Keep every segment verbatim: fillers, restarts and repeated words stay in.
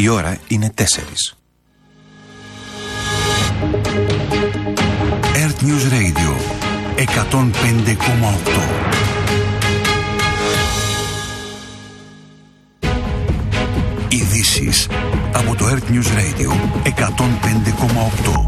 Η ώρα είναι τέσσερις. Earth News Radio εκατόν πέντε κόμμα οκτώ. Ειδήσεις από το Earth News Radio εκατόν πέντε κόμμα οκτώ.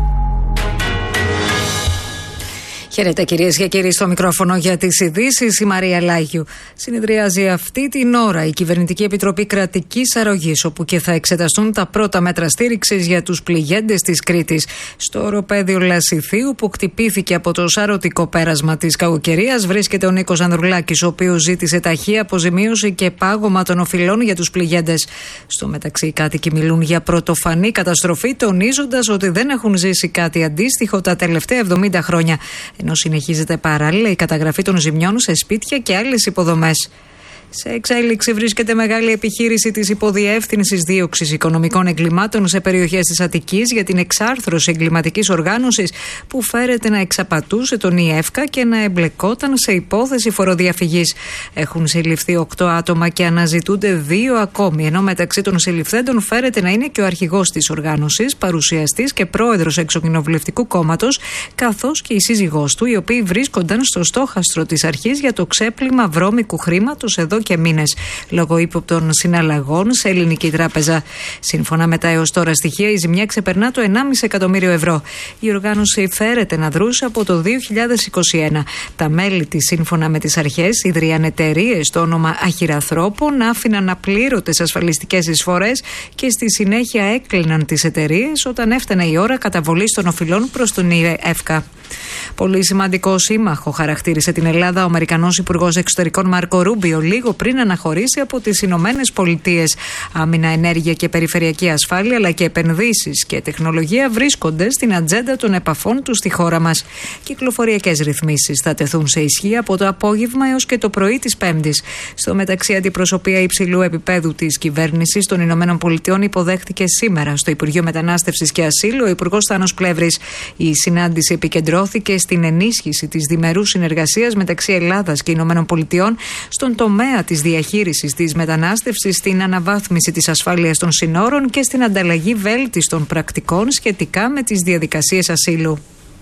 Χαίρετε κυρίες και κύριοι, στο μικρόφωνο για τις ειδήσεις η Μαρία Λάγιου. Συνεδριάζει αυτή την ώρα η Κυβερνητική Επιτροπή Κρατικής Αρρωγής, όπου και θα εξεταστούν τα πρώτα μέτρα στήριξης για τους πληγέντες της Κρήτης. Στο οροπέδιο Λασιθίου, που χτυπήθηκε από το σαρωτικό πέρασμα της κακοκαιρίας, βρίσκεται ο Νίκος Ανδρουλάκης, ο οποίος ζήτησε ταχεία αποζημίωση και πάγωμα των οφειλών για τους πληγέντες. Στο μεταξύ, οι κάτοικοι μιλούν για πρωτοφανή καταστροφή, τονίζοντας ότι δεν έχουν ζήσει κάτι αντίστοιχο τα τελευταία εβδομήντα χρόνια. Ενώ συνεχίζεται παράλληλα η καταγραφή των ζημιών σε σπίτια και άλλες υποδομές. Σε εξέλιξη βρίσκεται μεγάλη επιχείρηση της Υποδιεύθυνσης Δίωξης Οικονομικών Εγκλημάτων σε περιοχές της Αττικής για την εξάρθρωση εγκληματικής οργάνωσης που φέρεται να εξαπατούσε τον ΙΕΦΚΑ και να εμπλεκόταν σε υπόθεση φοροδιαφυγής. Έχουν συλληφθεί οκτώ άτομα και αναζητούνται δύο ακόμη, ενώ μεταξύ των συλληφθέντων φέρεται να είναι και ο αρχηγός της οργάνωσης, παρουσιαστής και πρόεδρος εξοκοινοβουλευτικού κόμματος, καθώς και η σύζυγός του, οι οποίοι βρίσκονταν στο στόχαστρο της αρχής για το ξέπλυμα βρώμικου χρήματος εδώ και μήνες, λόγω ύποπτων συναλλαγών σε ελληνική τράπεζα. Σύμφωνα με τα έως τώρα στοιχεία, η ζημιά ξεπερνά το ενάμιση εκατομμύριο ευρώ. Η οργάνωση φέρεται να δρούσε από το δύο χιλιάδες είκοσι ένα. Τα μέλη της, σύμφωνα με τις αρχές, ίδρυαν εταιρείες στο όνομα αχυραθρόπων, άφηναν απλήρωτες ασφαλιστικές εισφορές και στη συνέχεια έκλειναν τις εταιρείες όταν έφτανε η ώρα καταβολής των οφειλών προς τον ΙΕΦΚΑ. Πολύ σημαντικό σύμμαχο χαρακτήρισε την Ελλάδα ο Αμερικανός Υπουργός Εξωτερικών Μάρκο Ρούμπιο λίγο πριν αναχωρήσει από τις Ηνωμένες Πολιτείες. Άμυνα, ενέργεια και περιφερειακή ασφάλεια, αλλά και επενδύσεις και τεχνολογία βρίσκονται στην ατζέντα των επαφών του στη χώρα μας. Κυκλοφοριακές ρυθμίσεις θα τεθούν σε ισχύ από το απόγευμα έως και το πρωί της Πέμπτης. Στο μεταξύ, αντιπροσωπεία υψηλού επίπεδου της κυβέρνησης των Ηνωμένων Πολιτειών υποδέχτηκε σήμερα στο Υπουργείο Μετανάστευσης και Ασύλου ο Υπουργός Θάνος Πλεύρης. Η συνάντηση επικεντρώθηκε στην ενίσχυση της διμερούς συνεργασίας μεταξύ Ελλάδας και Ηνωμένων Πολιτειών στον τομέα της διαχείρισης της μετανάστευσης, στην αναβάθμιση της ασφάλειας των συνόρων και στην ανταλλαγή βέλτιστων πρακτικών σχετικά με τις διαδικασίες ασύλου.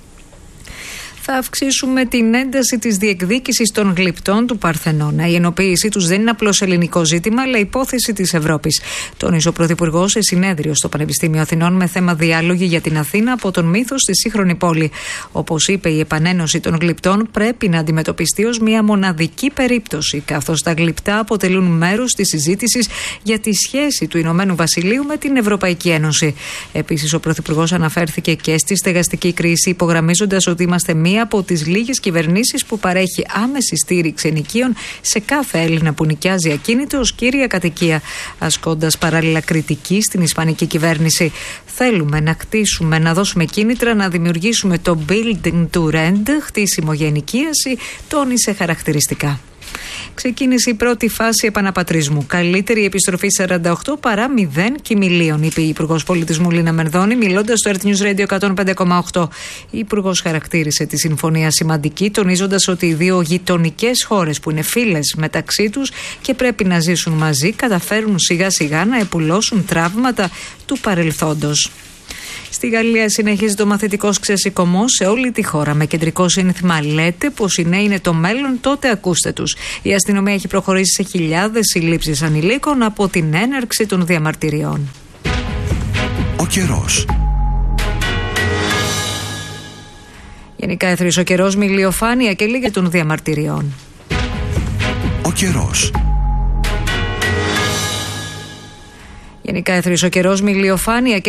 Θα αυξήσουμε την ένταση της διεκδίκησης των γλυπτών του Παρθενώνα. Η ενοποίησή τους δεν είναι απλώς ελληνικό ζήτημα, αλλά υπόθεση της Ευρώπης. Τόνισε ο Πρωθυπουργός σε συνέδριο στο Πανεπιστήμιο Αθηνών με θέμα διάλογοι για την Αθήνα από τον μύθο στη σύγχρονη πόλη. Όπως είπε, η επανένωση των γλυπτών πρέπει να αντιμετωπιστεί ως μια μοναδική περίπτωση, καθώς τα γλυπτά αποτελούν μέρος της συζήτησης για τη σχέση του Ηνωμένου Βασιλείου με την Ευρωπαϊκή Ένωση. Επίσης, ο Πρωθυπουργός αναφέρθηκε και στη στεγαστική κρίση, υπογραμμίζοντας ότι είμαστε μία από τις λίγες κυβερνήσεις που παρέχει άμεση στήριξη ενοικίων σε κάθε Έλληνα που νοικιάζει ακίνητο ως κύρια κατοικία, ασκώντας παράλληλα κριτική στην ισπανική κυβέρνηση. Θέλουμε να κτίσουμε, να δώσουμε κίνητρα, να δημιουργήσουμε το building to rent, χτίσιμο για ενοικίαση, τόνισε χαρακτηριστικά. Ξεκίνησε η πρώτη φάση επαναπατρισμού. Καλύτερη επιστροφή σαράντα οκτώ παρά μηδέν κοιμηλίων, είπε η Υπουργός Πολιτισμού Λίνα Μερδώνη, μιλώντας στο Earth News Radio εκατόν πέντε κόμμα οκτώ. Η Υπουργός χαρακτήρισε τη συμφωνία σημαντική, τονίζοντας ότι οι δύο γειτονικές χώρες που είναι φίλες μεταξύ τους και πρέπει να ζήσουν μαζί, καταφέρουν σιγά σιγά να επουλώσουν τραύματα του παρελθόντος. Στη Γαλλία συνεχίζει το μαθητικός ξεσηκωμός σε όλη τη χώρα με κεντρικό σύνθημα «Λέτε πως οι νέοι είναι το μέλλον, τότε ακούστε τους». Η αστυνομία έχει προχωρήσει σε χιλιάδες συλλήψεις ανηλίκων από την έναρξη των διαμαρτυριών. Ο καιρός. Γενικά εθρής ο καιρός με ηλιοφάνεια και λίγα των διαμαρτυριών. Ο καιρός. Γενικά εθρής ο καιρός με ηλιοφάνεια και